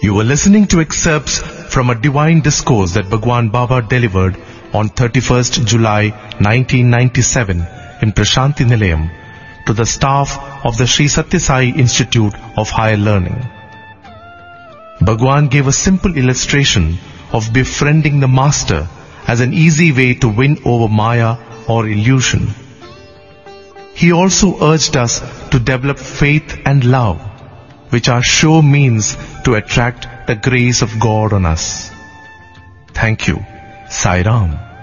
You were listening to excerpts from a divine discourse that Bhagwan Baba delivered on 31st July 1997 in Prashanti Nilayam to the staff of the Sri Satya Sai Institute of Higher Learning. Bhagwan gave a simple illustration of befriending the Master as an easy way to win over Maya or illusion. He also urged us to develop faith and love, which are sure means to attract the grace of God on us. Thank you. Sai Ram.